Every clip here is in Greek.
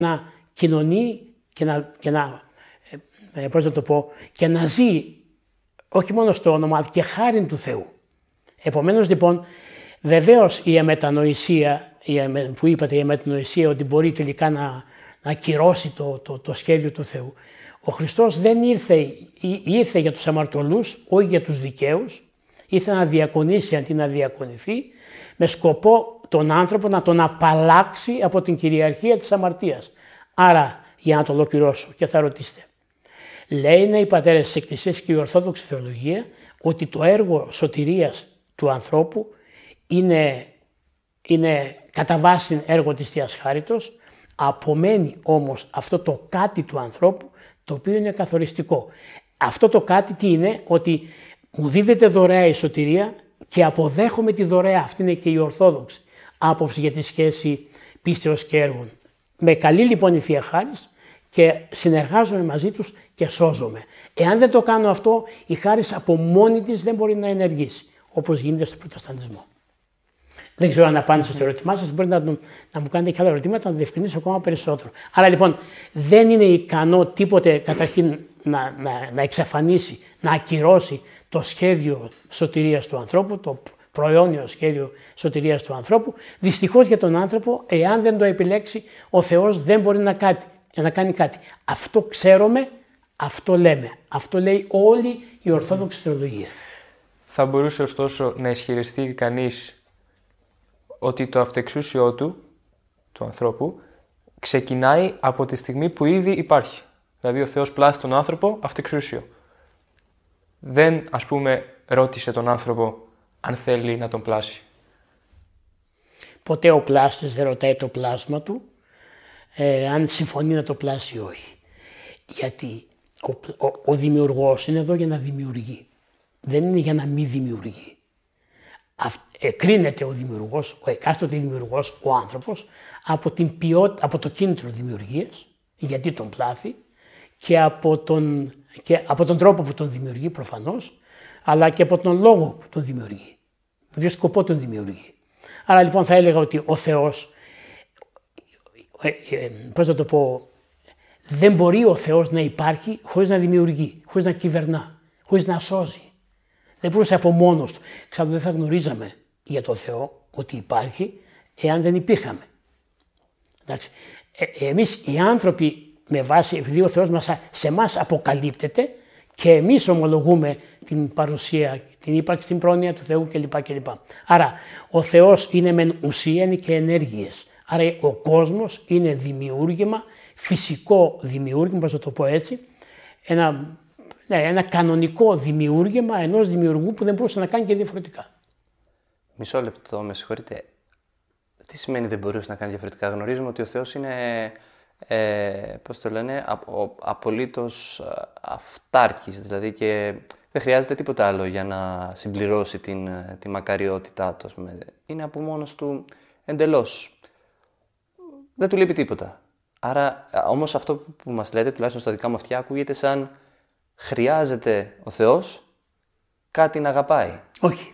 να κοινωνεί και να ζει όχι μόνο στο όνομα, αλλά και χάριν του Θεού. Επομένως λοιπόν, βεβαίως η αμετανοησία, που είπατε, η αμετανοησία ότι μπορεί τελικά να ακυρώσει το σχέδιο του Θεού. Ο Χριστός δεν ήρθε για τους αμαρτωλούς, όχι για τους δικαίους, ήρθε να διακονήσει αντί να διακονηθεί, με σκοπό τον άνθρωπο να τον απαλλάξει από την κυριαρχία της αμαρτίας. Άρα, για να το ολοκληρώσω και θα ρωτήσετε, λένε οι πατέρες της Εκκλησίας και η Ορθόδοξη Θεολογία ότι το έργο σωτηρίας του ανθρώπου είναι κατά βάση έργο της Θείας Χάριτος, απομένει όμως αυτό το κάτι του ανθρώπου το οποίο είναι καθοριστικό. Αυτό το κάτι τι είναι, ότι μου δίδεται δωρεά η σωτηρία και αποδέχομαι τη δωρεά. Αυτή είναι και η Ορθόδοξη άποψη για τη σχέση πίστεως και έργων. Με καλή λοιπόν η Θεία Χάρις και συνεργάζομαι μαζί τους και σώζομαι. Εάν δεν το κάνω αυτό, η χάρις από μόνη της δεν μπορεί να ενεργήσει, όπως γίνεται στο Προτεσταντισμό. Δεν ξέρω αν απάντησα στο ερώτημά σας, μπορείτε να μου κάνετε και άλλα ερωτήματα, να το διευκρινίσω ακόμα περισσότερο. Άρα λοιπόν δεν είναι ικανό τίποτε καταρχήν να εξαφανίσει, να ακυρώσει το σχέδιο σωτηρίας του ανθρώπου, το προαιώνιο σχέδιο σωτηρίας του ανθρώπου. Δυστυχώς για τον άνθρωπο, εάν δεν το επιλέξει, ο Θεός δεν μπορεί να κάνει κάτι. Αυτό ξέρουμε, αυτό λέμε. Αυτό λέει όλη η Ορθόδοξη Θεολογία. Θα μπορούσε ωστόσο να ισχυριστεί κανείς ότι το αυτεξούσιό του ανθρώπου, ξεκινάει από τη στιγμή που ήδη υπάρχει. Δηλαδή ο Θεός πλάθει τον άνθρωπο αυτεξούσιο. Δεν, ας πούμε, ρώτησε τον άνθρωπο αν θέλει να τον πλάσει. Ποτέ ο πλάστης δεν ρωτάει το πλάσμα του αν συμφωνεί να το πλάσει ή όχι. Γιατί ο δημιουργός είναι εδώ για να δημιουργεί. Δεν είναι για να μην δημιουργεί. Εκρίνεται ο δημιουργός, ο εκάστοτε δημιουργός, ο άνθρωπος, από το κίνητρο δημιουργίας, γιατί τον πλάθει, και από τον τρόπο που τον δημιουργεί προφανώς, αλλά και από τον λόγο που τον δημιουργεί, με ποιο σκοπό τον δημιουργεί. Άρα λοιπόν θα έλεγα ότι ο Θεός, πώς θα το πω, δεν μπορεί ο Θεός να υπάρχει χωρίς να δημιουργεί, χωρίς να κυβερνά, χωρίς να σώζει. Δεν μπορούσε από μόνος του. Εξάλλου δεν θα γνωρίζαμε για τον Θεό ότι υπάρχει εάν δεν υπήρχαμε. Εντάξει. Εμείς οι άνθρωποι με βάση, επειδή ο Θεός σε εμάς αποκαλύπτεται και εμείς ομολογούμε την παρουσία, την ύπαρξη, την πρόνοια του Θεού κλπ. Άρα ο Θεός είναι μεν ουσία, είναι και ενέργειες. Άρα ο κόσμος είναι δημιούργημα, φυσικό δημιούργημα, πώς θα το πω έτσι, ένα κανονικό δημιούργημα ενός δημιουργού που δεν μπορούσε να κάνει και διαφορετικά. Μισό λεπτό, με συγχωρείτε. Τι σημαίνει δεν μπορούσε να κάνει διαφορετικά? Γνωρίζουμε ότι ο Θεός είναι, πώς το λένε, απολύτως αυτάρκης, δηλαδή και δεν χρειάζεται τίποτα άλλο για να συμπληρώσει τη μακαριότητά του. Είναι από μόνος του εντελώς. Δεν του λείπει τίποτα. Άρα, όμως αυτό που μας λέτε, τουλάχιστον στα δικά μου αυτιά, ακούγεται σαν χρειάζεται ο Θεός κάτι να αγαπάει. Όχι.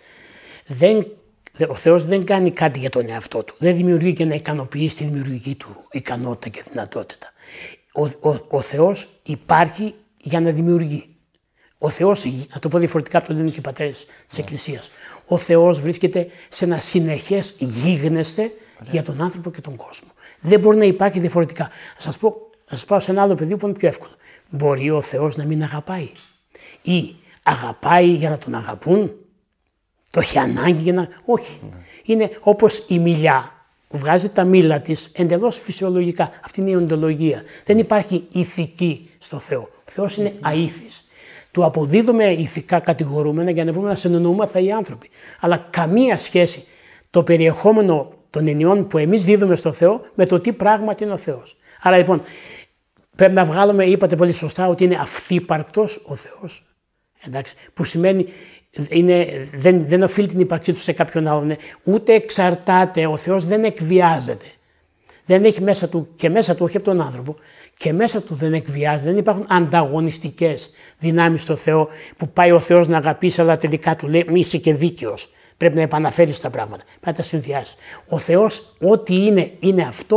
Ο Θεός δεν κάνει κάτι για τον εαυτό του. Δεν δημιουργεί και να ικανοποιήσει τη δημιουργική του ικανότητα και δυνατότητα. Ο Θεός υπάρχει για να δημιουργεί. Ο Θεός, να το πω διαφορετικά από το λένε και οι πατέρες της Εκκλησίας, ο Θεός βρίσκεται σε ένα συνεχές γίγνεσθε για τον άνθρωπο και τον κόσμο. Δεν μπορεί να υπάρχει διαφορετικά. Θα σας πάω σε ένα άλλο πεδίο που είναι πιο εύκολο. Μπορεί ο Θεός να μην αγαπάει? Ή αγαπάει για να τον αγαπούν? Το έχει ανάγκη για να... Όχι. Είναι όπως η μυλιά. Βγάζει τα μήλα της εντελώς φυσιολογικά. Αυτή είναι η οντολογία. Δεν υπάρχει ηθική στο Θεό. Ο Θεός είναι αήθης. Του αποδίδουμε ηθικά κατηγορούμενα για να βρούμε να συνεννοούμαθα οι άνθρωποι. Αλλά καμία σχέση το περιεχόμενο των ενιών που εμείς δίδουμε στο Θεό με το τι πράγματι είναι ο Θεός. Άρα λοιπόν πρέπει να βγάλουμε, είπατε πολύ σωστά, ότι είναι αυθύπαρκτος ο Θεός. Εντάξει, που σημαίνει δεν οφείλει την ύπαρξή του σε κάποιον άλλον, ούτε εξαρτάται, ο Θεός δεν εκβιάζεται. Δεν έχει μέσα του, και μέσα του, όχι από τον άνθρωπο, και μέσα του δεν εκβιάζεται. Δεν υπάρχουν ανταγωνιστικές δυνάμεις στο Θεό που πάει ο Θεός να αγαπήσει, αλλά τελικά του λέει μη είσαι και δίκαιος. Πρέπει να επαναφέρεις τα πράγματα. Πρέπει να τα συνδυάσεις. Ο Θεός, ό,τι είναι αυτό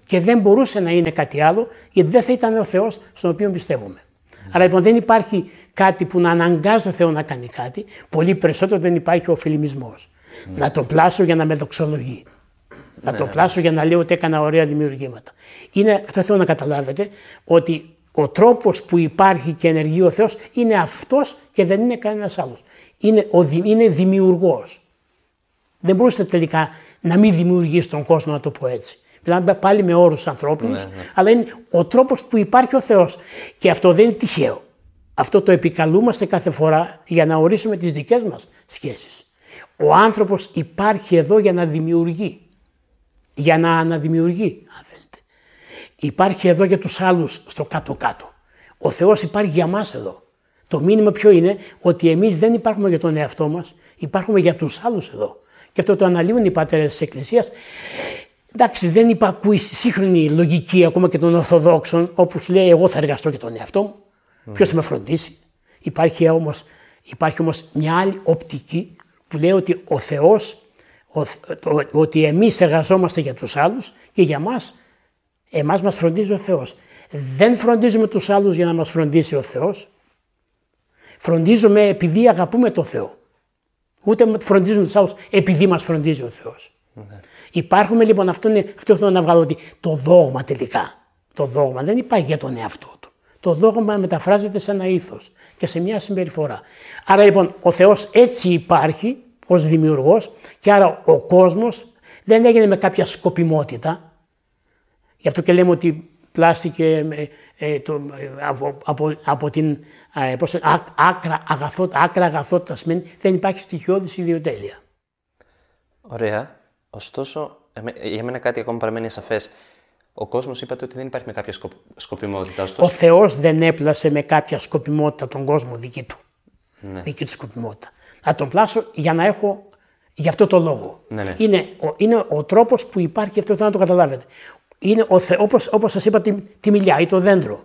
και δεν μπορούσε να είναι κάτι άλλο, γιατί δεν θα ήταν ο Θεός στον οποίο πιστεύουμε. Άρα λοιπόν δεν υπάρχει κάτι που να αναγκάζει τον Θεό να κάνει κάτι, πολύ περισσότερο δεν υπάρχει ο φιλιμισμός. Να τον πλάσω για να με δοξολογεί. Να τον πλάσω για να λέω ότι έκανα ωραία δημιουργήματα. Αυτό θέλω να καταλάβετε, ότι ο τρόπος που υπάρχει και ενεργεί ο Θεός είναι αυτός και δεν είναι κανένας άλλος. Είναι δημιουργός. Δεν μπορούσε τελικά να μην δημιουργήσει τον κόσμο, να το πω έτσι. Μιλάμε πάλι με όρους ανθρώπινους, αλλά είναι ο τρόπος που υπάρχει ο Θεός. Και αυτό δεν είναι τυχαίο. Αυτό το επικαλούμαστε κάθε φορά για να ορίσουμε τις δικές μας σχέσεις. Ο άνθρωπος υπάρχει εδώ για να δημιουργεί. Για να αναδημιουργεί, αν θέλετε. Υπάρχει εδώ για τους άλλους στο κάτω-κάτω. Ο Θεός υπάρχει για μας εδώ. Το μήνυμα ποιο είναι? Ότι εμείς δεν υπάρχουμε για τον εαυτό μας, υπάρχουμε για τους άλλους εδώ. Και αυτό το αναλύουν οι πατέρες της Εκκλησίας. Εντάξει, δεν υπακούει στη σύγχρονη λογική ακόμα και των Ορθοδόξων, όπου σου λέει: εγώ θα εργαστώ για τον εαυτό μου. Ποιος θα με φροντίσει? Υπάρχει όμως μια άλλη οπτική που λέει ότι ο Θεός, ότι εμείς εργαζόμαστε για τους άλλους και για εμάς μας φροντίζει ο Θεός. Δεν φροντίζουμε τους άλλους για να μας φροντίσει ο Θεός. Φροντίζουμε επειδή αγαπούμε τον Θεό. Ούτε φροντίζουμε τους άλλους επειδή μας φροντίζει ο Θεός. Υπάρχουμε λοιπόν, αυτό θέλω να βγάλω, ότι το δόγμα τελικά, το δόγμα δεν υπάρχει για τον εαυτό του. Το δόγμα μεταφράζεται σε ένα ήθος και σε μια συμπεριφορά. Άρα λοιπόν ο Θεός έτσι υπάρχει ως δημιουργός και άρα ο κόσμος δεν έγινε με κάποια σκοπιμότητα. Γι' αυτό και λέμε ότι πλάστηκε από την άκρα αγαθότητα σημαίνει δεν υπάρχει στοιχειώδης ιδιοτέλεια. Ωραία. Ωστόσο, για μένα κάτι ακόμα παραμένει ασαφές. Ο κόσμος είπατε ότι δεν υπάρχει με κάποια σκοπιμότητα. Ωστόσο... Ο Θεός δεν έπλασε με κάποια σκοπιμότητα τον κόσμο δική του. Ναι. Δική του σκοπιμότητα. Θα τον πλάσω για να έχω, για αυτό το λόγο. Ναι. Είναι ο τρόπος που υπάρχει, αυτό θέλω να το καταλάβετε. Είναι όπως σας είπα τη μιλιά ή το δέντρο.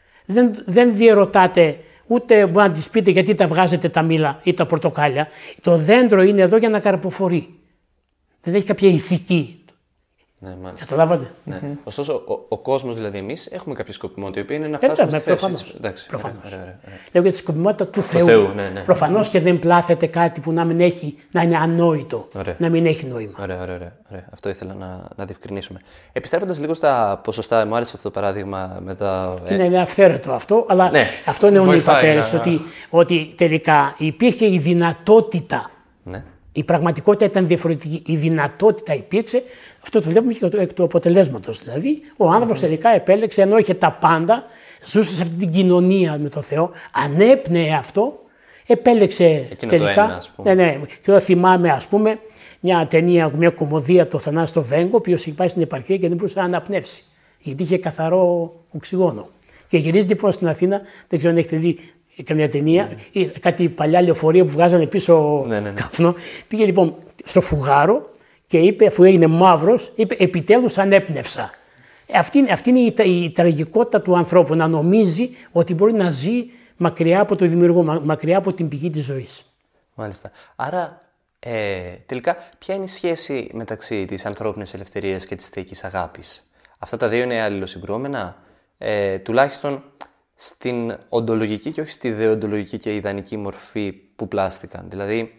Δεν διερωτάτε, ούτε μπορεί να της πείτε γιατί τα βγάζετε τα μήλα ή τα πορτοκάλια. Το δέντρο είναι εδώ για να καρποφορεί. Δεν έχει κάποια ηθική. Ναι, μάλιστα. Καταλάβατε. Ναι. Ωστόσο, ο κόσμος, δηλαδή εμείς, έχουμε κάποια σκοπιμότητα, η οποία είναι να φτάσουμε στη θέση. Προφανώς. Ωραία. Λέω για τη σκοπιμότητα του Θεού. Ναι. Προφανώς και δεν πλάθεται κάτι που να είναι ανόητο, να μην έχει νόημα. Ωραία. Αυτό ήθελα να διευκρινίσουμε. Επιστρέφοντας λίγο στα ποσοστά, μου άρεσε αυτό το παράδειγμα με τα... Είναι αυθαίρετο αυτό, αλλά αυτό είναι οι πατέρες, ότι τελικά υπήρχε η δυνατότητα. Ναι. Η πραγματικότητα ήταν διαφορετική. Η δυνατότητα υπήρξε. Αυτό το βλέπουμε και εκ του αποτελέσματος. Δηλαδή, ο άνθρωπος τελικά επέλεξε, ενώ είχε τα πάντα, ζούσε σε αυτή την κοινωνία με τον Θεό, ανέπνεε αυτό, επέλεξε εκείνο τελικά. Το ένα, ας πούμε. Ναι. Και θυμάμαι, ας πούμε, μια ταινία, μια κομμωδία, το Θανάστο Βέγκο, ο οποίος είχε πάει στην επαρχία και δεν μπορούσε να αναπνεύσει. Γιατί είχε καθαρό οξυγόνο. Και γυρίζει λοιπόν στην Αθήνα, δεν ξέρω αν έχετε δει καμιά ταινία, ή κάτι παλιά λεωφορεία που βγάζανε πίσω καπνό. Πήγε λοιπόν στο φουγάρο και είπε, αφού έγινε μαύρος, είπε επιτέλους ανέπνευσα. Αυτή είναι η τραγικότητα του ανθρώπου, να νομίζει ότι μπορεί να ζει μακριά από το δημιουργό, μακριά από την πηγή της ζωής. Μάλιστα. Άρα, τελικά, ποια είναι η σχέση μεταξύ της ανθρώπινης ελευθερίας και της θεϊκής αγάπης? Αυτά τα δύο είναι αλληλοσυγκρούμενα, τουλάχιστον στην οντολογική και όχι στη δεοντολογική και ιδανική μορφή που πλάστηκαν. Δηλαδή,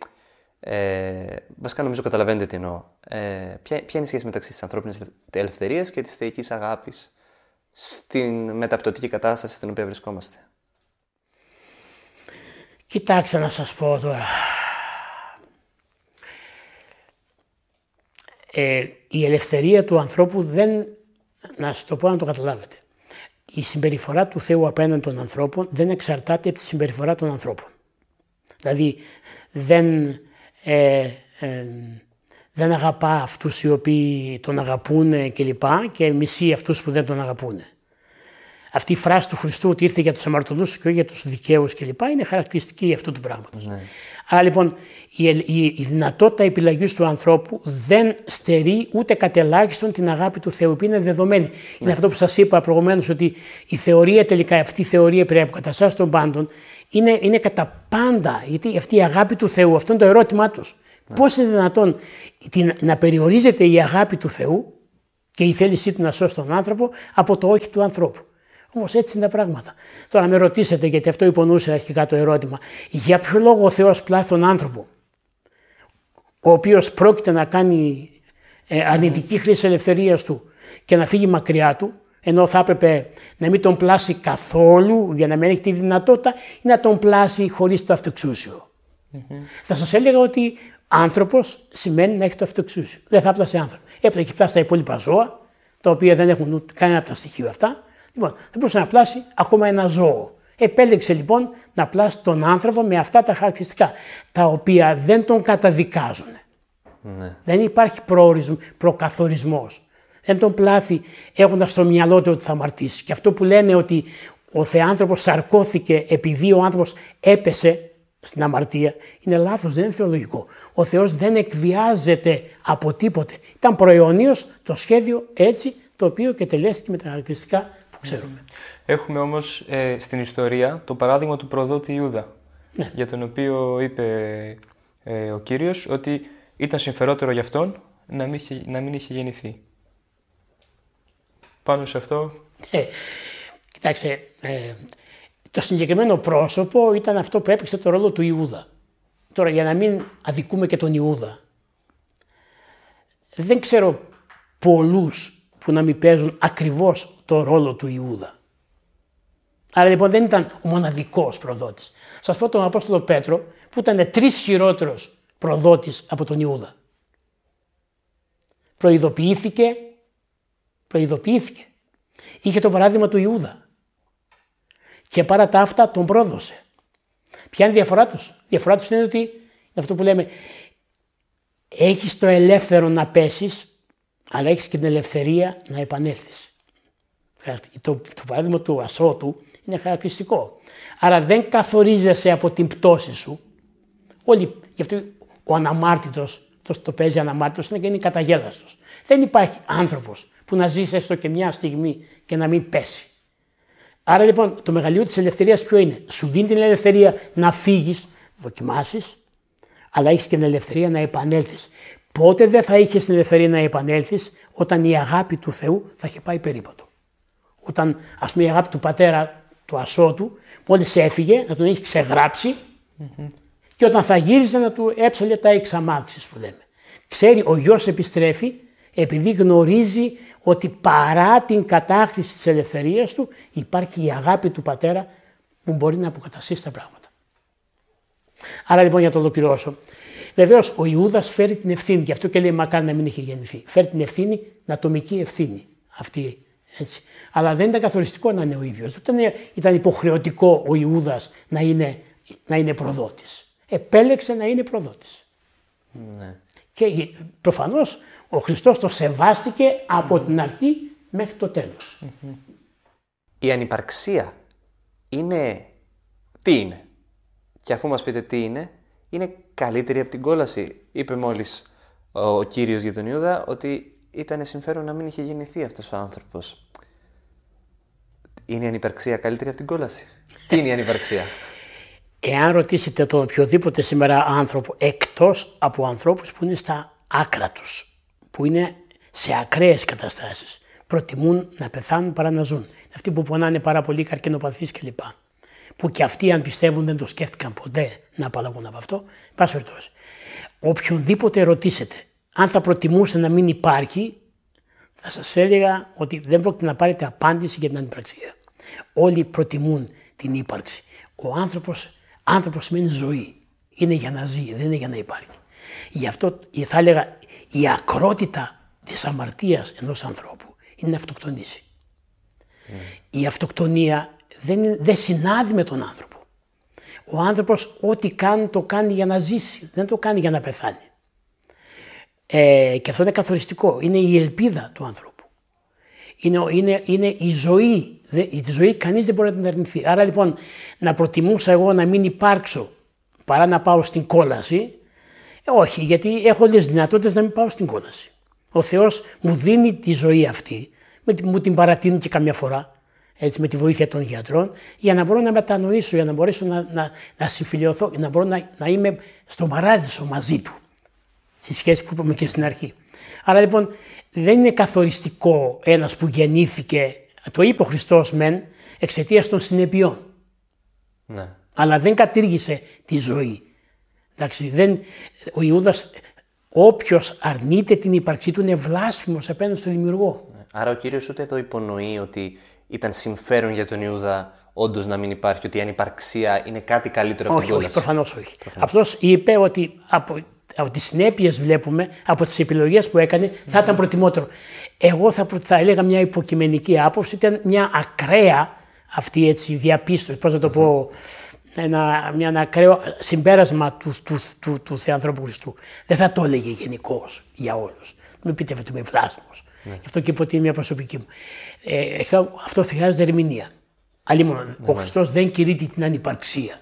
βασικά νομίζω καταλαβαίνετε τι εννοώ. Ποια είναι η σχέση μεταξύ της ανθρώπινης ελευθερίας και της θεϊκής αγάπης στην μεταπτωτική κατάσταση στην οποία βρισκόμαστε? Κοιτάξτε να σας πω τώρα. Η ελευθερία του ανθρώπου δεν, να σας το πω να το καταλάβετε. Η συμπεριφορά του Θεού απέναντι των ανθρώπων δεν εξαρτάται από τη συμπεριφορά των ανθρώπων. Δηλαδή δεν αγαπά αυτούς οι οποίοι τον αγαπούν και μισεί αυτούς που δεν τον αγαπούν. Αυτή η φράση του Χριστού ότι ήρθε για τους αμαρτωλούς και όχι για τους δικαίους κλπ. Είναι χαρακτηριστική αυτού του πράγματος. Ναι. Άρα λοιπόν η δυνατότητα επιλογής του ανθρώπου δεν στερεί ούτε κατ' ελάχιστον την αγάπη του Θεού, που είναι δεδομένη. Ναι. Είναι αυτό που σας είπα προηγουμένως, ότι η θεωρία τελικά, αυτή η θεωρία περί αποκαταστάσεως των πάντων είναι κατά πάντα, γιατί αυτή η αγάπη του Θεού, αυτό είναι το ερώτημά τους. Ναι. Πώς είναι δυνατόν να περιορίζεται η αγάπη του Θεού και η θέλησή του να σώσει τον άνθρωπο από το όχι του ανθρώπου. Όμως έτσι είναι τα πράγματα. Τώρα με ρωτήσετε, γιατί αυτό υπονοούσε αρχικά το ερώτημα, για ποιο λόγο ο Θεός πλάθει τον άνθρωπο, ο οποίος πρόκειται να κάνει αρνητική χρήση ελευθερίας του και να φύγει μακριά του, ενώ θα έπρεπε να μην τον πλάσει καθόλου για να μην έχει τη δυνατότητα ή να τον πλάσει χωρίς το αυτοεξούσιο. Θα σας έλεγα ότι άνθρωπος σημαίνει να έχει το αυτοεξούσιο. Δεν θα έπλασε άνθρωπο. Έπρεπε να έχει φτάσει στα υπόλοιπα ζώα, τα οποία δεν έχουν κανένα από τα στοιχεία αυτά. Λοιπόν, δεν μπορούσε να πλάσει ακόμα ένα ζώο. Επέλεξε λοιπόν να πλάσει τον άνθρωπο με αυτά τα χαρακτηριστικά, τα οποία δεν τον καταδικάζουν. Ναι. Δεν υπάρχει προκαθορισμός. Δεν τον πλάθει έχοντας στο μυαλό του ότι θα αμαρτήσει. Και αυτό που λένε ότι ο Θεάνθρωπος σαρκώθηκε επειδή ο άνθρωπος έπεσε στην αμαρτία, είναι λάθος, δεν είναι θεολογικό. Ο Θεός δεν εκβιάζεται από τίποτε. Ήταν προαιωνίως το σχέδιο έτσι, το οποίο και τελέστηκε με τα χαρακτηριστικά που ξέρουμε. Έχουμε όμως στην ιστορία το παράδειγμα του προδότη Ιούδα, για τον οποίο είπε ο Κύριος ότι ήταν συμφερότερο για αυτόν να μην είχε γεννηθεί. Πάνω σε αυτό... Κοιτάξτε, το συγκεκριμένο πρόσωπο ήταν αυτό που έπαιξε το ρόλο του Ιούδα. Τώρα, για να μην αδικούμε και τον Ιούδα, δεν ξέρω πολλούς που να μην παίζουν ακριβώς το ρόλο του Ιούδα. Άρα λοιπόν δεν ήταν ο μοναδικός προδότης. Σας πω τον Απόστολο Πέτρο, που ήταν 3 χειρότερος προδότης από τον Ιούδα. Προειδοποιήθηκε. Είχε το παράδειγμα του Ιούδα. Και παρά τα αυτά τον πρόδωσε. Ποια είναι η διαφορά τους? Η διαφορά τους είναι ότι, είναι αυτό που λέμε, έχεις το ελεύθερο να πέσεις, αλλά έχεις και την ελευθερία να επανέλθεις. Το παράδειγμα του ασώτου είναι χαρακτηριστικό. Άρα δεν καθορίζεσαι από την πτώση σου. Γι' αυτό ο αναμάρτητος, το παίζει αναμάρτητος, είναι και είναι καταγέλαστος. Δεν υπάρχει άνθρωπος που να ζήσει έστω και μια στιγμή και να μην πέσει. Άρα λοιπόν το μεγαλείο της ελευθερίας ποιο είναι? Σου δίνει την ελευθερία να φύγεις, δοκιμάσεις, αλλά έχεις και την ελευθερία να επανέλθεις. Πότε δεν θα είχες την ελευθερία να επανέλθεις? Όταν η αγάπη του Θεού θα είχε πάει περίπατο. Όταν ας πούμε η αγάπη του πατέρα του ασώτου μόλις έφυγε να τον έχει ξεγράψει και όταν θα γύριζε να του έψαλε τα εξαμάξεις που λέμε. Ξέρει, ο γιος επιστρέφει επειδή γνωρίζει ότι παρά την κατάχρηση της ελευθερίας του υπάρχει η αγάπη του πατέρα που μπορεί να αποκαταστήσει τα πράγματα. Άρα λοιπόν για να το ολοκληρώσω. Βεβαίως ο Ιούδας φέρει την ευθύνη, γι' αυτό και λέει μακάρι να μην είχε γεννηθεί. Φέρει την ευθύνη, την ατομική ευθύνη αυτή. Έτσι. Αλλά δεν ήταν καθοριστικό να είναι ο ίδιος. Δεν ήταν υποχρεωτικό ο Ιούδας να είναι προδότης. Επέλεξε να είναι προδότης. Ναι. Και προφανώς ο Χριστός το σεβάστηκε από την αρχή μέχρι το τέλος. Η ανυπαρξία είναι... Τι είναι? Και αφού μας πείτε τι είναι καλύτερη από την κόλαση. Είπε μόλις ο Κύριος για τον Ιούδα ότι ήταν συμφέρον να μην είχε γεννηθεί αυτός ο άνθρωπος. Είναι η ανυπαρξία καλύτερη από την κόλαση? Τι είναι η ανυπαρξία? Εάν ρωτήσετε τον οποιοδήποτε σήμερα άνθρωπο, εκτός από ανθρώπους που είναι στα άκρα τους, που είναι σε ακραίες καταστάσεις, προτιμούν να πεθάνουν παρά να ζουν. Αυτοί που πονάνε πάρα πολύ, καρκινοπαθείς κλπ. Που και αυτοί, αν πιστεύουν, δεν το σκέφτηκαν ποτέ να απαλλαγούν από αυτό. Πάση περιπτώσει. Οποιονδήποτε ρωτήσετε, αν θα προτιμούσε να μην υπάρχει, θα σας έλεγα ότι δεν πρόκειται να πάρετε απάντηση για την ανυπαρξία. Όλοι προτιμούν την ύπαρξη. Ο άνθρωπος σημαίνει ζωή. Είναι για να ζει, δεν είναι για να υπάρχει. Γι' αυτό θα έλεγα η ακρότητα της αμαρτίας ενός ανθρώπου είναι να αυτοκτονήσει. Η αυτοκτονία δεν συνάδει με τον άνθρωπο. Ο άνθρωπος ό,τι κάνει το κάνει για να ζήσει, δεν το κάνει για να πεθάνει. Και αυτό είναι καθοριστικό. Είναι η ελπίδα του ανθρώπου. Είναι η ζωή. Τη ζωή κανείς δεν μπορεί να την αρνηθεί. Άρα λοιπόν να προτιμούσα εγώ να μην υπάρξω παρά να πάω στην κόλαση, όχι, γιατί έχω όλες τις δυνατότητες να μην πάω στην κόλαση. Ο Θεός μου δίνει τη ζωή αυτή, μου την παρατείνει και καμιά φορά, έτσι, με τη βοήθεια των γιατρών, για να μπορώ να μετανοήσω, για να μπορέσω να συμφιλιωθώ, για να μπορώ να είμαι στον παράδεισο μαζί του, στη σχέση που είπαμε και στην αρχή. Άρα λοιπόν δεν είναι καθοριστικό ένας που γεννήθηκε, το είπε ο Χριστός μεν, εξαιτίας των συνεπειών. Ναι. Αλλά δεν κατήργησε τη ζωή. Εντάξει, ο Ιούδας, όποιος αρνείται την ύπαρξή του είναι βλάσφημος απέναντι στον Δημιουργό. Άρα ο Κύριος ούτε εδώ υπονοεί ότι ήταν συμφέρον για τον Ιούδα όντως να μην υπάρχει, ότι η ανυπαρξία είναι κάτι καλύτερο από την κόλαση. Όχι, προφανώς όχι. Απλώς είπε ότι από τις συνέπειες βλέπουμε, από τις επιλογές που έκανε, θα ήταν προτιμότερο. Εγώ θα έλεγα μια υποκειμενική άποψη, ήταν μια ακραία αυτή έτσι διαπίστωση, πώς να το πω, ένα ακραίο συμπέρασμα του Θεανθρώπου Χριστού. Δεν θα το έλεγε γενικώς για όλους. Μην πείτε ότι είμαι βλάσφημος. Γι' αυτό και είπα ότι είναι μια προσωπική μου. Αυτό χρειάζεται ερμηνεία. Αλλήμον, ο Χριστός δεν κηρύττει την ανυπαρξία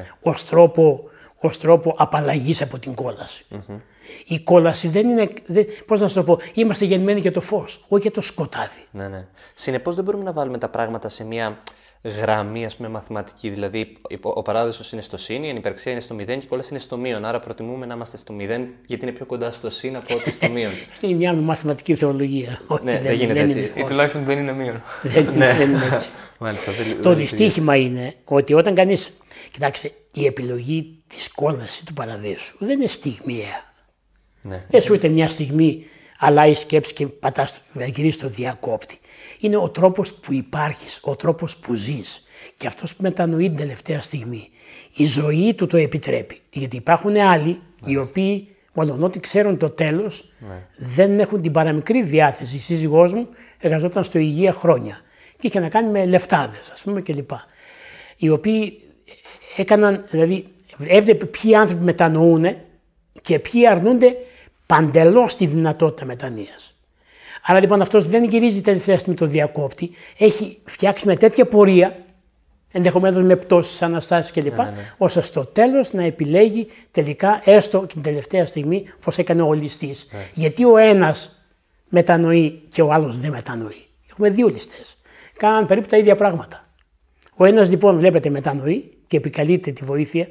ως τρόπο απαλλαγής από την κόλαση. Η κόλαση δεν είναι, πώς να σου το πω, είμαστε γεννημένοι για το φως, όχι για το σκοτάδι. Ναι. Συνεπώς δεν μπορούμε να βάλουμε τα πράγματα σε μια γραμμή, ας πούμε, μαθηματική. Δηλαδή, ο παράδεισος είναι στο συν, η ανυπαρξία είναι στο 0 και η κόλαση είναι στο μείον. Άρα προτιμούμε να είμαστε στο 0 γιατί είναι πιο κοντά στο συν από ότι στο μείον. Αυτή είναι μια μαθηματική θεολογία. Ναι, δεν γίνεται έτσι. Ή τουλάχιστον δεν είναι μείον. Δεν είναι έτσι. Μάλιστα, Το δυστύχημα είναι ότι όταν κανείς. Κοιτάξτε, η επιλογή της κόλασης του παραδείσου δεν είναι στιγμιαία. Ναι. Δεν σου είτε μια στιγμή αλλά η σκέψη και γυρίζει στο διακόπτη. Είναι ο τρόπος που υπάρχεις, ο τρόπος που ζεις. Και αυτός που μετανοεί την τελευταία στιγμή. Η ζωή του το επιτρέπει. Γιατί υπάρχουν άλλοι οι οποίοι, μόλον ότι ξέρουν το τέλος, δεν έχουν την παραμικρή διάθεση. Η σύζυγός μου εργαζόταν στο υγεία χρόνια και είχε να κάνει με λεφτάδες, ας πούμε κλπ. Οι οποίοι έκαναν, δηλαδή, έβλεπε ποιοι άνθρωποι μετανοούν και ποιοι αρνούνται παντελώς τη δυνατότητα μετανοίας. Άρα λοιπόν αυτός δεν γυρίζει τελευταία στιγμή το διακόπτη, έχει φτιάξει με τέτοια πορεία, ενδεχομένως με πτώσεις, αναστάσεις κλπ. Ώστε στο τέλος να επιλέγει τελικά έστω την τελευταία στιγμή πώς έκανε ο ληστής. Γιατί ο ένας μετανοεί και ο άλλος δεν μετανοεί. Έχουμε δύο ληστές. Κάναν περίπου τα ίδια πράγματα. Ο ένας λοιπόν βλέπετε μετανοεί και επικαλείται τη βοήθεια,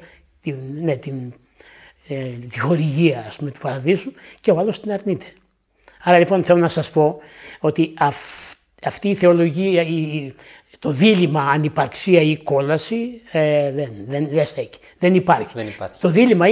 τη χορηγία ας πούμε, του παραδείσου και ο άλλος την αρνείται. Άρα λοιπόν θέλω να σας πω ότι αυτή η θεολογία, το δίλημμα ανυπαρξία ή κόλαση δεν στέκει. Δεν υπάρχει. Το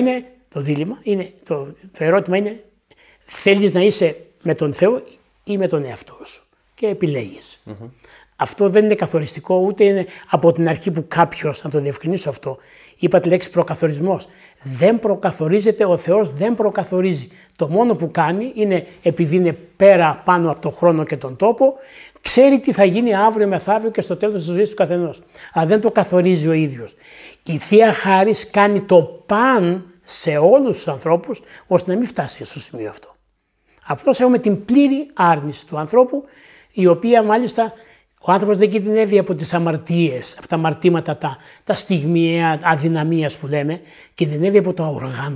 ερώτημα είναι θέλεις να είσαι με τον Θεό ή με τον εαυτό σου και επιλέγεις. Αυτό δεν είναι καθοριστικό ούτε είναι από την αρχή που κάποιος, να το διευκρινίσω αυτό, είπα τη λέξη προκαθορισμός. Δεν προκαθορίζεται, ο Θεός δεν προκαθορίζει. Το μόνο που κάνει είναι, επειδή είναι πέρα πάνω από τον χρόνο και τον τόπο, ξέρει τι θα γίνει αύριο μεθαύριο και στο τέλος της ζωής του καθενός. Αλλά δεν το καθορίζει ο ίδιος. Η Θεία Χάρις κάνει το παν σε όλους τους ανθρώπους, ώστε να μην φτάσει στο σημείο αυτό. Απλώς έχουμε την πλήρη άρνηση του ανθρώπου, η οποία μάλιστα ο άνθρωπος δεν κινδυνεύει από τις αμαρτίες, από τα αμαρτήματα, τα στιγμιαία αδυναμίας που λέμε, κινδυνεύει από τα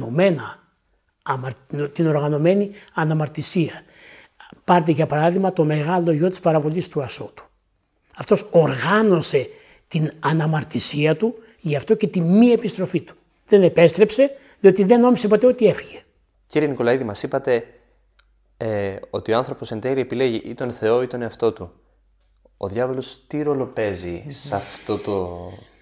την οργανωμένη αναμαρτησία. Πάρτε για παράδειγμα το μεγάλο γιο της παραβολής του Ασώτου. Αυτός οργάνωσε την αναμαρτησία του, γι' αυτό και τη μη επιστροφή του. Δεν επέστρεψε, διότι δεν νόμισε ποτέ ότι έφυγε. Κύριε Νικολαίδη, μας είπατε ότι ο άνθρωπος εν τέλει επιλέγει ή τον Θεό ή τον εαυτό του. Ο διάβολος τι ρόλο παίζει σε αυτό το...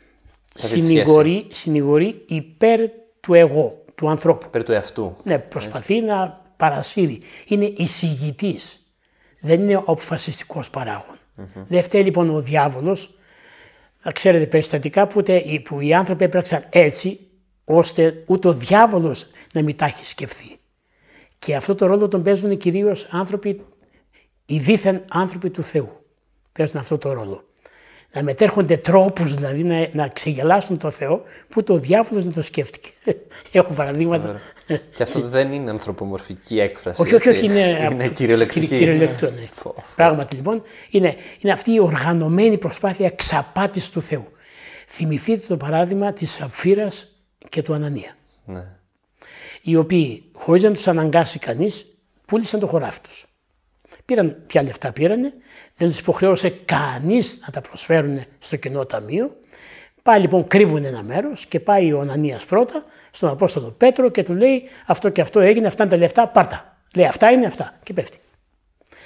Συνηγορεί υπέρ του εγώ, του ανθρώπου. Υπέρ του εαυτού. Ναι, προσπαθεί να παρασύρει. Είναι εισηγητής. Δεν είναι ο αποφασιστικός παράγων. Δεν φταίει λοιπόν ο διάβολος. Ξέρετε περιστατικά που οι άνθρωποι έπραξαν έτσι, ώστε ούτε ο διάβολος να μην τα έχει σκεφτεί. Και αυτό το ρόλο τον παίζουν κυρίως οι δίθεν άνθρωποι του Θεού. Παίζουν αυτό το ρόλο. Να μετέρχονται τρόπους δηλαδή να ξεγελάσουν το Θεό που το διάβολος δεν το σκέφτηκε. Έχω παραδείγματα. Και αυτό δεν είναι ανθρωπομορφική έκφραση. Όχι, είναι κυριολεκτική. Κυριολεκτικό, ναι. Πράγματι λοιπόν είναι αυτή η οργανωμένη προσπάθεια εξαπάτησης του Θεού. Θυμηθείτε το παράδειγμα της Σαπφύρας και του Ανανία. Ναι. Οι οποίοι χωρίς να τους αναγκάσει κανείς πούλησαν το χωράφι τους. Πήραν ποια λεφτά πήρανε, δεν τους υποχρεώσε κανείς να τα προσφέρουν στο κοινό ταμείο. Πάει λοιπόν, κρύβουν ένα μέρος και πάει ο Ανανίας πρώτα στον Απόστολο Πέτρο και του λέει αυτό και αυτό έγινε, αυτά είναι τα λεφτά, πάρτα. Λέει αυτά είναι αυτά και πέφτει.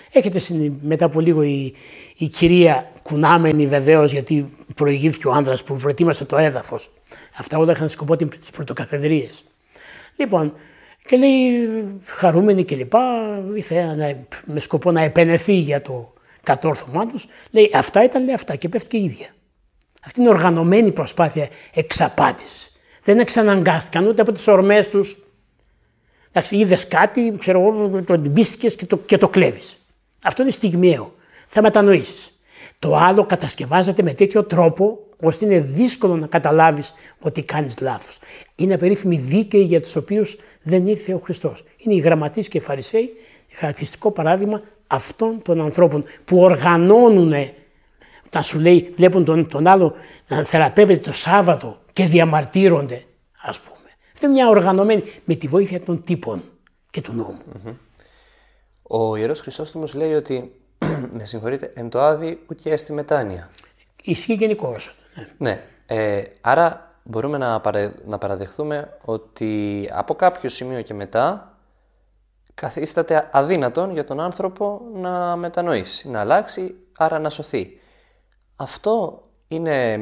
Έχετε μετά από λίγο η κυρία κουνάμενη βεβαίως, γιατί προηγήθηκε ο άνδρας που προετοίμασε το έδαφος. Αυτά όλα είχαν σκοπό τις πρωτοκαθεδρίες. Λοιπόν, και λέει χαρούμενη κλπ. Με σκοπό να επενεθεί για το κατόρθωμά τους. Λέει αυτά ήταν, λέει αυτά, και πέφτει και η ίδια. Αυτή είναι οργανωμένη προσπάθεια εξαπάτησης. Δεν εξαναγκάστηκαν ούτε από τις ορμές τους. Εντάξει, είδες κάτι, ξέρω εγώ, το μπίστηκες και το κλέβεις. Αυτό είναι στιγμιαίο. Θα μετανοήσεις. Το άλλο κατασκευάζεται με τέτοιο τρόπο ώστε είναι δύσκολο να καταλάβεις ότι κάνεις λάθος. Είναι απερίφημοι δίκαιοι για τους οποίους δεν ήρθε ο Χριστός. Είναι οι γραμματείς και οι Φαρισαίοι, χαρακτηριστικό παράδειγμα αυτών των ανθρώπων που οργανώνουν, όταν σου λέει, βλέπουν τον άλλο να θεραπεύεται το Σάββατο και διαμαρτύρονται, ας πούμε. Αυτό είναι μια οργανωμένη, με τη βοήθεια των τύπων και του νόμου. Mm-hmm. Ο Ιερός Χρυσόστομος λέει ότι, με συγχωρείτε, εν το άδει ουκ έστι μετάνοια. Ισχύει γενικώς. Ναι. Άρα μπορούμε να παραδεχθούμε ότι από κάποιο σημείο και μετά καθίσταται αδύνατον για τον άνθρωπο να μετανοήσει, να αλλάξει, άρα να σωθεί. Αυτό είναι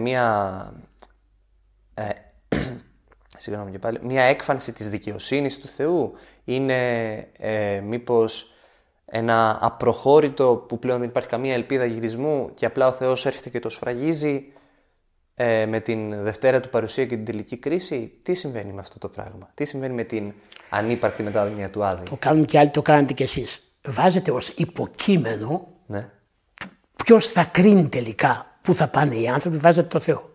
μια έκφανση της δικαιοσύνης του Θεού, είναι μήπως ένα απροχώρητο που πλέον δεν υπάρχει καμία ελπίδα γυρισμού και απλά ο Θεός έρχεται και το σφραγίζει με την Δευτέρα του παρουσία και την τελική κρίση? Τι συμβαίνει με αυτό το πράγμα? Τι συμβαίνει με την ανύπαρκτη μετάνοια του Άδη? Το κάνουν και άλλοι, το κάνετε κι εσείς. Βάζετε ως υποκείμενο, ναι, ποιος θα κρίνει τελικά πού θα πάνε οι άνθρωποι, βάζετε το Θεό.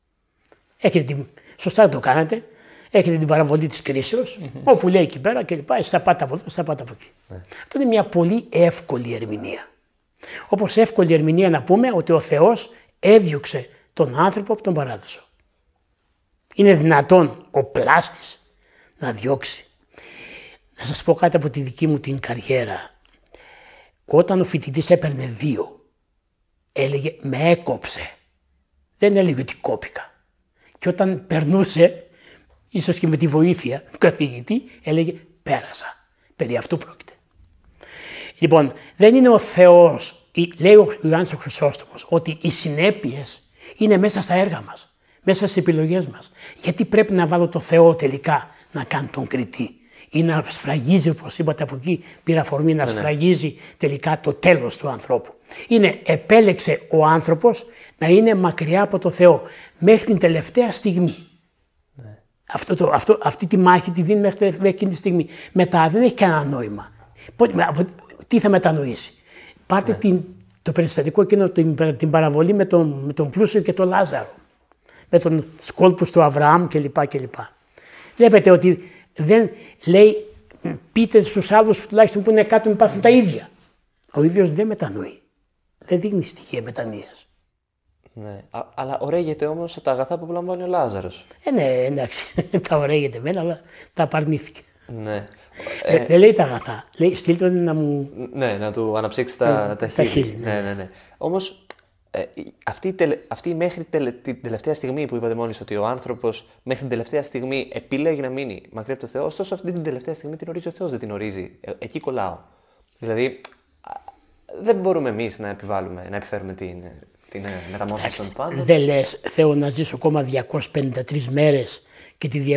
Σωστά το κάνετε. Έχετε την παραβολή της κρίσεως, όπου λέει εκεί πέρα και λοιπά, στα πάτα από εδώ, στα πάτα από εκεί. Ναι. Αυτό είναι μια πολύ εύκολη ερμηνεία. Όπως εύκολη ερμηνεία να πούμε ότι ο Θεός έδιωξε τον άνθρωπο από τον παράδεισο. Είναι δυνατόν ο πλάστης να διώξει? Να σας πω κάτι από τη δική μου την καριέρα. Όταν ο φοιτητής έπαιρνε 2, έλεγε με έκοψε. Δεν έλεγε ότι κόπηκα. Και όταν περνούσε, ίσως και με τη βοήθεια του καθηγητή, έλεγε πέρασα. Περί αυτού πρόκειται. Λοιπόν, δεν είναι ο Θεός, λέει ο Ιωάννης ο Χρυσόστομος, ότι οι συνέπειες είναι μέσα στα έργα μας, μέσα στις επιλογές μας. Γιατί πρέπει να βάλω το Θεό τελικά να κάνει τον κριτή ή να σφραγίζει, όπως είπατε από εκεί, πήρα αφορμή να σφραγίζει τελικά το τέλος του ανθρώπου. Επέλεξε ο άνθρωπος να είναι μακριά από το Θεό μέχρι την τελευταία στιγμή. Ναι. Αυτή τη μάχη τη δίνει μέχρι εκείνη τη στιγμή. Μετά δεν έχει κανένα νόημα. Τι θα μετανοήσει? Πάρτε το περιστατικό εκείνο, την παραβολή με τον πλούσιο και τον Λάζαρο. Με τον σκόλπους του Αβραάμ κλπ. Βλέπετε ότι δεν λέει πείτε στους άλλους τουλάχιστον που είναι κάτω μην πάθουν τα ίδια. Ο ίδιος δεν μετανοεί. Δεν δείχνει στοιχεία μετανοίας. Ναι, αλλά ωραίγεται όμως τα αγαθά που απολαμβάνει ο Λάζαρος. Ναι, εντάξει, τα ωραίγεται μένα, αλλά τα απαρνήθηκε. Ναι. Δεν λέει τα αγαθά, λέει στείλ τον να μου... Ναι, να του αναψύξει τα χείλη. Ναι. Όμως αυτή μέχρι την τελευταία στιγμή που είπατε μόλις ότι ο άνθρωπος μέχρι την τελευταία στιγμή επιλέγει να μείνει μακριά από το Θεό, ωστόσο αυτή την τελευταία στιγμή την ορίζει ο Θεός, δεν την ορίζει. Εκεί κολλάω. Δηλαδή δεν μπορούμε εμείς να επιφέρουμε την μεταμόρφωση των πάντων. Δεν λες Θεό να ζήσω ακόμα 253 μέρες και τη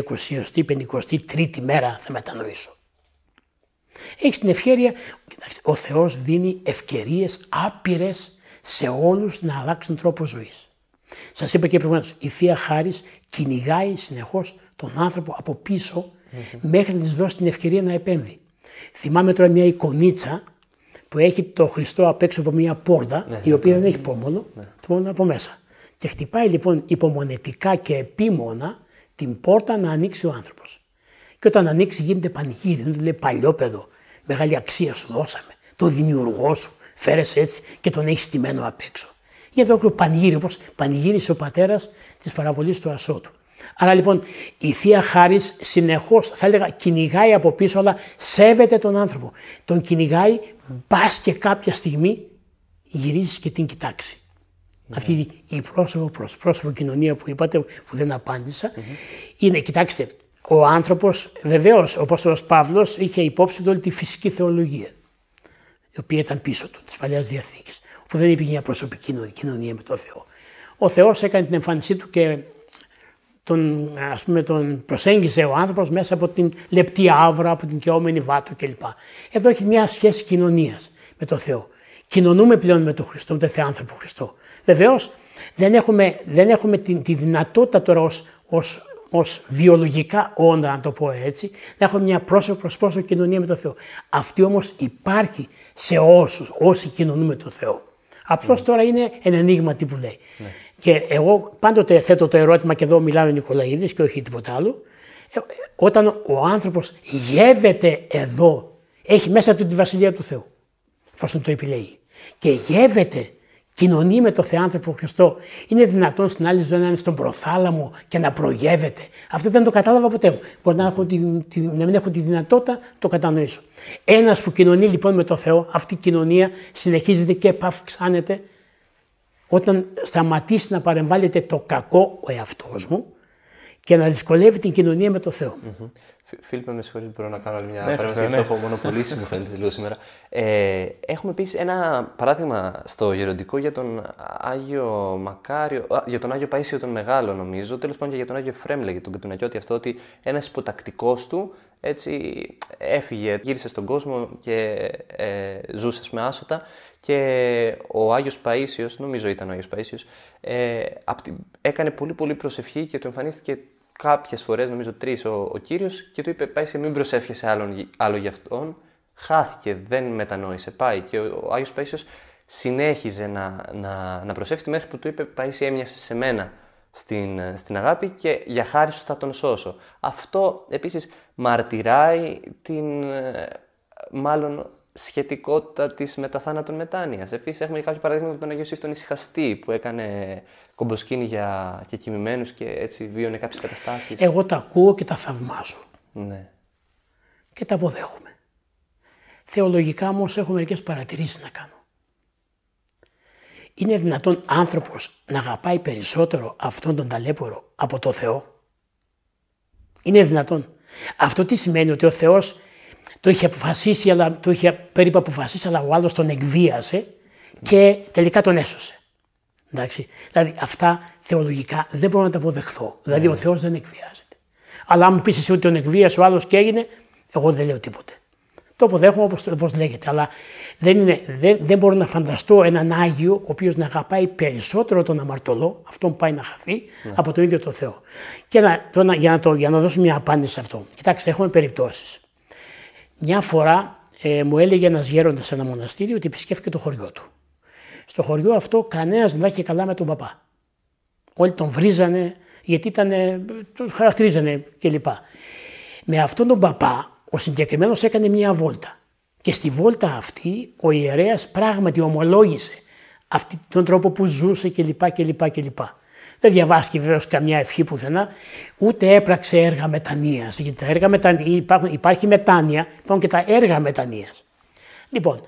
253η μέρα θα μετανοήσω. Έχεις την ευκαιρία, ο Θεός δίνει ευκαιρίες άπειρες σε όλους να αλλάξουν τρόπο ζωής. Σας είπα και προηγουμένως, η Θεία Χάρις κυνηγάει συνεχώς τον άνθρωπο από πίσω μέχρι να της δώσει την ευκαιρία να επέμβει. Θυμάμαι τώρα μια εικονίτσα που έχει το Χριστό απ' έξω από μια πόρτα, η οποία δεν έχει πόμολο, μόνο από μέσα. Και χτυπάει λοιπόν υπομονετικά και επίμονα την πόρτα να ανοίξει ο άνθρωπος. Και όταν ανοίξει γίνεται πανηγύρι, δεν του λέει παλιόπαιδο, μεγάλη αξία σου δώσαμε, το δημιουργό σου, φέρεσαι έτσι και τον έχει στημένο απ' έξω. Γίνεται ολόκληρο πανηγύρι, όπως πανηγύρισε ο πατέρας της παραβολής του Ασώτου. Άρα λοιπόν η Θεία Χάρις συνεχώς, θα έλεγα, κυνηγάει από πίσω, αλλά σέβεται τον άνθρωπο. Τον κυνηγάει, μπας και κάποια στιγμή γυρίζει και την κοιτάξει. Αυτή η πρόσωπο προς πρόσωπο κοινωνία που είπατε, που δεν απάντησα, είναι, κοιτάξτε, ο άνθρωπος, βεβαίως, ο Απόστολος Παύλος είχε υπόψη του όλη τη φυσική θεολογία. η οποία ήταν πίσω του, της Παλαιάς Διαθήκης, που δεν υπήρχε μια προσωπική κοινωνία με τον Θεό. Ο Θεός έκανε την εμφάνισή του και τον προσέγγιζε ο άνθρωπος μέσα από την λεπτή άβρα, από την καιόμενη βάτο κλπ. Εδώ έχει μια σχέση κοινωνίας με τον Θεό. Κοινωνούμε πλέον με τον Χριστό, με τον Θεάνθρωπο Χριστό. Βεβαίως δεν έχουμε τη δυνατότητα τώρα ως βιολογικά όντα, να το πω έτσι, να έχουμε μια πρόσωπο προς πρόσωπο κοινωνία με τον Θεό. Αυτή όμως υπάρχει σε όσοι κοινωνούν με τον Θεό. Απλώς τώρα είναι ένα ενίγμα τι που λέει. Ναι. Και εγώ πάντοτε θέτω το ερώτημα, και εδώ μιλάει ο Νικολαίδης και όχι τίποτα άλλο, όταν ο άνθρωπος γεύεται εδώ, έχει μέσα του τη Βασιλεία του Θεού, εφόσον το επιλέγει, και γεύεται, κοινωνεί με τον Θεάνθρωπο Χριστό, είναι δυνατόν στην άλλη ζωή να είναι στον προθάλαμο και να προγεύεται? Αυτό δεν το κατάλαβα ποτέ μου. Μπορεί να μην έχω τη δυνατότητα να το κατανοήσω. Ένας που κοινωνεί λοιπόν με τον Θεό, αυτή η κοινωνία συνεχίζεται και επαυξάνεται όταν σταματήσει να παρεμβάλλεται το κακό ο εαυτός μου και να δυσκολεύει την κοινωνία με τον Θεό. Φίλιππε, με συγχωρείτε, μπορώ να κάνω άλλη μια παρέμβαση, γιατί το έχω μονοπολίσει, μου φαίνεται λίγο σήμερα. Έχουμε επίσης ένα παράδειγμα στο Γεροντικό για τον Άγιο Μακάριο, για τον Άγιο Παΐσιο τον Μεγάλο, νομίζω, τέλος πάντων και για τον Άγιο Εφραίμ, λέγεται, τον Κετουνακιώτη, αυτό, ότι ένας υποτακτικός του έτσι έφυγε, γύρισε στον κόσμο και ζούσε με άσωτα, και ο Άγιος Παΐσιος, νομίζω ήταν ο Άγιος Παΐσιος, έκανε πολύ πολύ προσευχή και του εμφανίστηκε κάποιες φορές, νομίζω 3, ο Κύριος, και του είπε: Παΐσιε, μην προσεύχεσαι άλλο για αυτόν. Χάθηκε, δεν μετανόησε, πάει. Και ο Άγιος Παΐσιος συνέχιζε να προσεύχεται, μέχρι που του είπε: Παΐσιε, έμοιασες σε μένα στην αγάπη και για χάρη σου θα τον σώσω. Αυτό επίσης μαρτυράει την μάλλον σχετικότητα της μεταθάνατον μετάνοιας. Επίσης έχουμε κάποιο παραδείγμα από τον Αγίο Ιωσήφ τον Ησυχαστή, που έκανε κομποσκήνη για κοιμημένους και έτσι βίωνε κάποιες καταστάσεις. Εγώ τα ακούω και τα θαυμάζω. Ναι. Και τα αποδέχομαι. Θεολογικά όμως έχω μερικές παρατηρήσεις να κάνω. Είναι δυνατόν άνθρωπος να αγαπάει περισσότερο αυτόν τον ταλέπορο από το Θεό? Είναι δυνατόν? Αυτό τι σημαίνει? Ότι ο Θεός το είχε αποφασίσει, το είχε περίπου αποφασίσει, αλλά ο άλλος τον εκβίασε και τελικά τον έσωσε. Εντάξει. Δηλαδή αυτά θεολογικά δεν μπορώ να τα αποδεχθώ. Δηλαδή ο Θεός δεν εκβιάζεται. Αλλά αν μου πεις εσύ ότι τον εκβίασε ο άλλος και έγινε, εγώ δεν λέω τίποτε. Το αποδέχομαι όπως λέγεται. Αλλά δεν μπορώ να φανταστώ έναν Άγιο ο οποίος να αγαπάει περισσότερο τον αμαρτωλό, αυτόν που πάει να χαθεί, από τον ίδιο τον Θεό. Και για να δώσω μια απάντηση σε αυτό. Κοιτάξτε, έχουμε περιπτώσεις. Μια φορά μου έλεγε ένας γέροντας σε ένα μοναστήρι ότι επισκέφθηκε το χωριό του. Στο χωριό αυτό κανένας δεν είχε καλά με τον παπά. Όλοι τον βρίζανε γιατί τον χαρακτηρίζανε κλπ. Με αυτόν τον παπά ο συγκεκριμένος έκανε μια βόλτα. Και στη βόλτα αυτή ο ιερέας πράγματι ομολόγησε αυτόν τον τρόπο που ζούσε κλπ. Δεν διαβάστηκε βεβαίως καμιά ευχή πουθενά, ούτε έπραξε έργα μετανοίας. Γιατί τα έργα υπάρχει μετάνοια, υπάρχουν και τα έργα μετανοίας. Λοιπόν,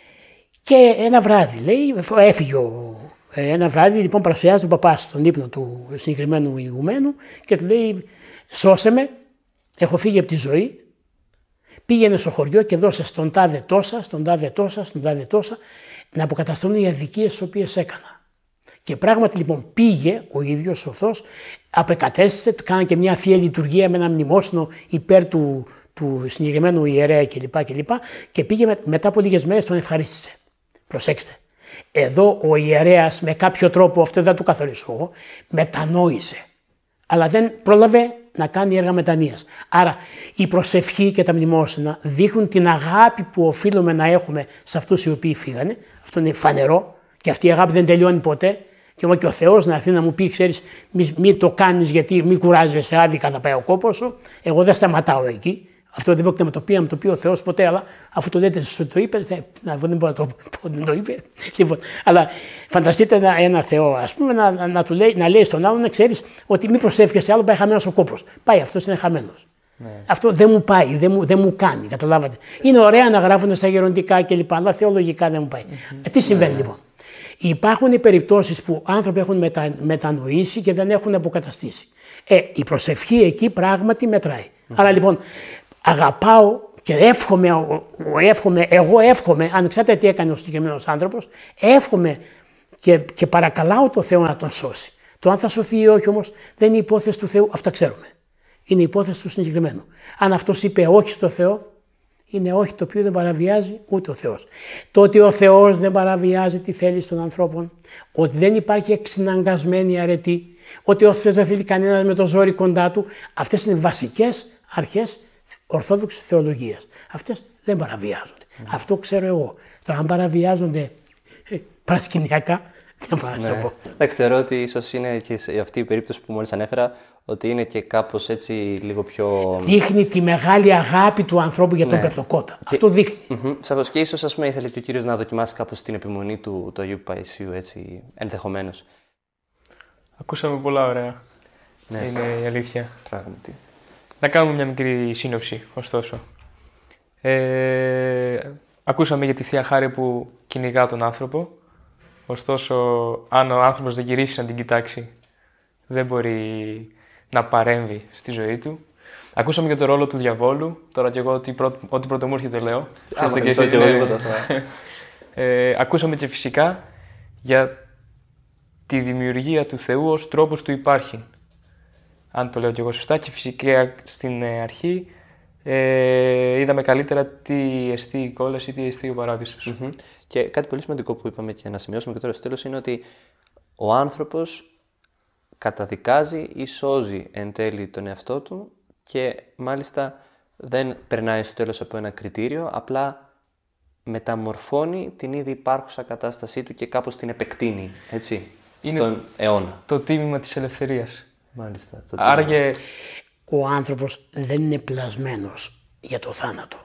και ένα βράδυ, λέει, έφυγε ένα βράδυ, λοιπόν, παρουσιάζει τον παπά στον ύπνο του συγκεκριμένου ηγουμένου και του λέει: σώσε με, έχω φύγει από τη ζωή. Πήγαινε στο χωριό και δώσε στον τάδε τόσα, στον τάδε τόσα, να αποκατασταθούν οι αδικίες τις οποίες έκανα. Και πράγματι λοιπόν πήγε ο ίδιος ορθός, απεκατέστησε, του κάνανε και μια θεία λειτουργία με ένα μνημόσυνο υπέρ του συγκεκριμένου ιερέα κλπ. Και πήγε μετά από λίγες μέρες τον ευχαρίστησε. Προσέξτε. Εδώ ο ιερέας με κάποιο τρόπο, αυτό δεν θα του καθορίσω εγώ, μετανόησε. Αλλά δεν πρόλαβε να κάνει έργα μετανοίας. Άρα η προσευχή και τα μνημόσυνα δείχνουν την αγάπη που οφείλουμε να έχουμε σε αυτούς οι οποίοι φύγανε. Αυτό είναι φανερό και αυτή η αγάπη δεν τελειώνει ποτέ. Και όμως και ο Θεός να έρθει να μου πει: ξέρεις, μη το κάνεις γιατί μη κουράζεσαι, άδικα να πάει ο κόπος σου. Εγώ δεν σταματάω εκεί. Αυτό δεν πρόκειται να το πει ο Θεός ποτέ, αλλά αφού το λέτε, σου το είπε, δεν μπορώ να το πω, δεν το είπε. Λοιπόν, αλλά φανταστείτε ένα Θεό, ας πούμε, να λέει στον άλλον: ξέρεις ότι μη προσεύχεσαι άλλο, πάει χαμένος ο κόπος. Πάει, αυτός είναι χαμένος. Ναι. Αυτό δεν μου πάει, δεν μου κάνει, καταλάβατε. Είναι ωραία να γράφονται στα γεροντικά κλπ. Αλλά θεολογικά δεν μου πάει. Τι συμβαίνει λοιπόν? Υπάρχουν οι περιπτώσεις που άνθρωποι έχουν μετανοήσει και δεν έχουν αποκαταστήσει. Η προσευχή εκεί πράγματι μετράει. Άρα λοιπόν αγαπάω Και εγώ εύχομαι, ανεξάρτητα τι έκανε ο συγκεκριμένος άνθρωπος, εύχομαι και παρακαλάω το Θεό να τον σώσει. Το αν θα σωθεί ή όχι όμως δεν είναι υπόθεση του Θεού, αυτά ξέρουμε. Είναι υπόθεση του συγκεκριμένου. Αν αυτός είπε όχι στο Θεό, είναι όχι το οποίο δεν παραβιάζει ούτε ο Θεός. Το ότι ο Θεός δεν παραβιάζει τη θέληση των ανθρώπων, ότι δεν υπάρχει εξυναγκασμένη αρετή, ότι ο Θεός δεν θέλει κανένας με το ζόρι κοντά του, αυτές είναι βασικές αρχές ορθόδοξης θεολογίας. Αυτές δεν παραβιάζονται. Αυτό ξέρω εγώ. Τώρα αν παραβιάζονται παρασκηνιακά, δεν μπορώ να πω. Εντάξει, θεωρώ ότι ίσως είναι και αυτή η περίπτωση που μόλις ανέφερα, ότι είναι και κάπως έτσι λίγο πιο... Δείχνει τη μεγάλη αγάπη του ανθρώπου για τον Πεπτοκότα. Αυτό δείχνει. Σαφώς, και ίσως ήθελε και ο κύριος να δοκιμάσει κάπως την επιμονή του Αγίου Παϊσίου, έτσι, ενδεχομένως. Ακούσαμε πολλά ωραία. Ναι. Είναι η αλήθεια. Πράγματι. Να κάνουμε μια μικρή σύνοψη, ωστόσο. Ακούσαμε για τη Θεία Χάρη που κυνηγά τον άνθρωπο. Ωστόσο, αν ο άνθρωπος δεν γυρίσει να την κοιτάξει, δεν μπορεί να παρέμβει στη ζωή του. Ακούσαμε για το ρόλο του διαβόλου. Τώρα κι εγώ ό,τι πρώτο μου έρχεται λέω. Ακούσαμε και φυσικά για τη δημιουργία του Θεού ως τρόπος του υπάρχει. Αν το λέω κι εγώ σωστά, και φυσικά στην αρχή είδαμε καλύτερα τι εστί η κόλαση, τι εστί ο παράδεισος. Και κάτι πολύ σημαντικό που είπαμε και να σημειώσουμε και τώρα στο τέλος είναι ότι ο άνθρωπος καταδικάζει ή σώζει εν τέλει τον εαυτό του και μάλιστα δεν περνάει στο τέλος από ένα κριτήριο, απλά μεταμορφώνει την ήδη υπάρχουσα κατάστασή του και κάπως την επεκτείνει, έτσι, στον αιώνα. Το τίμημα της ελευθερίας. Μάλιστα. Ο άνθρωπος δεν είναι πλασμένος για το θάνατο.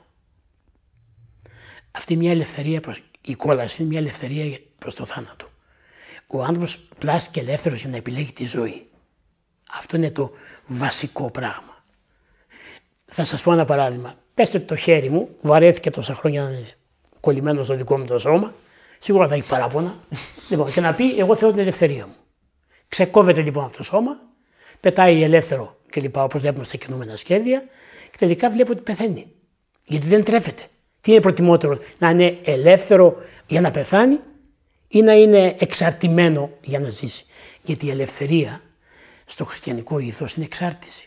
Αυτή μια ελευθερία, η κόλαση είναι μια ελευθερία προς το θάνατο. Ο άνθρωπος πλάστηκε ελεύθερος για να επιλέγει τη ζωή. Αυτό είναι το βασικό πράγμα. Θα σας πω ένα παράδειγμα. Πέστε ότι το χέρι μου βαρέθηκε τόσα χρόνια να είναι κολλημένο στο δικό μου το σώμα. Σίγουρα θα έχει παράπονα. Λοιπόν, και να πει: εγώ θέλω την ελευθερία μου. Ξεκόβεται λοιπόν από το σώμα, πετάει ελεύθερο κλπ. Όπως βλέπουμε στα κινούμενα σχέδια, και τελικά βλέπει ότι πεθαίνει. Γιατί δεν τρέφεται. Τι είναι προτιμότερο, να είναι ελεύθερο για να πεθάνει ή να είναι εξαρτημένο για να ζήσει? Γιατί η ελευθερία στο χριστιανικό ήθος είναι εξάρτηση.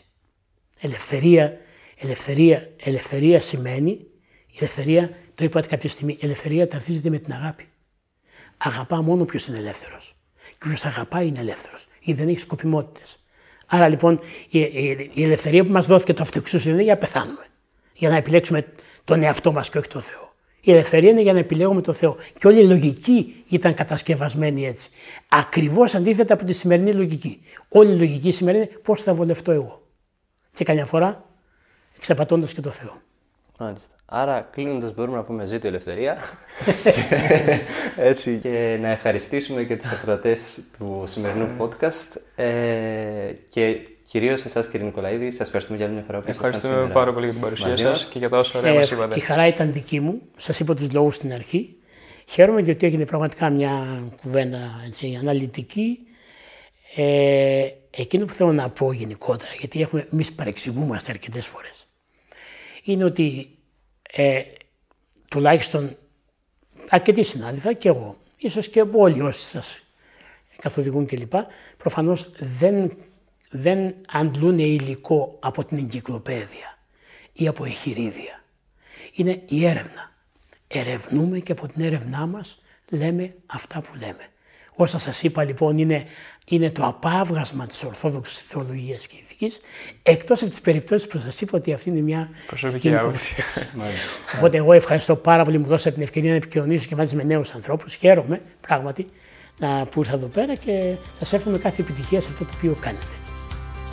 Ελευθερία σημαίνει, η ελευθερία, το είπατε κάποια στιγμή, η ελευθερία ταυτίζεται με την αγάπη. Αγαπά μόνο ποιος είναι ελεύθερος. Και ποιος αγαπάει είναι ελεύθερος, γιατί δεν έχει σκοπιμότητες. Άρα λοιπόν η ελευθερία που μας δόθηκε το αυτοεξούσιο είναι για να πεθάνουμε. Για να επιλέξουμε τον εαυτό μας και όχι τον Θεό. Η ελευθερία είναι για να επιλέγουμε τον Θεό. Και όλη η λογική ήταν κατασκευασμένη έτσι. Ακριβώς αντίθετα από τη σημερινή λογική. Όλη η λογική σήμερα είναι πώς θα βολευτώ εγώ. Και καμιά φορά εξαπατώντας και τον Θεό. Μάλιστα. Άρα, κλείνοντας, μπορούμε να πούμε ζήτω ελευθερία. Έτσι, και να ευχαριστήσουμε και τους ακροατές του σημερινού podcast. Και κυρίως εσάς, κύριε Νικολαίδη, σας ευχαριστούμε για άλλη μια φορά που ήσασταν σήμερα. Ευχαριστούμε πάρα πολύ για την παρουσία σας και για τα όσα ωραία μας είπατε. Η χαρά ήταν δική μου. Σας είπα τους λόγους στην αρχή. Χαίρομαι γιατί έγινε πραγματικά μια κουβέντα έτσι, αναλυτική. Εκείνο που θέλω να πω γενικότερα, γιατί εμείς παρεξηγούμαστε αρκετές φορές, είναι ότι τουλάχιστον αρκετοί συνάδελφοι και εγώ, ίσως και όλοι όσοι σας καθοδηγούν κλπ. Προφανώς δεν αντλούν υλικό από την εγκυκλοπαίδεια ή από εχειρίδια. Είναι η έρευνα. Ερευνούμε και από την έρευνά μας λέμε αυτά που λέμε. Όσα σας είπα λοιπόν είναι το απάβγασμα της Ορθόδοξης Θεολογίας και Ηθικής, εκτός από τις περιπτώσεις που σας είπα ότι αυτή είναι μια προσωπική άποψη. Οπότε εγώ ευχαριστώ πάρα πολύ που μου δώσατε την ευκαιρία να επικοινωνήσω και μάλιστα με νέους ανθρώπους. Χαίρομαι πράγματι που ήρθα εδώ πέρα και σας εύχομαι κάθε επιτυχία σε αυτό το οποίο κάνετε.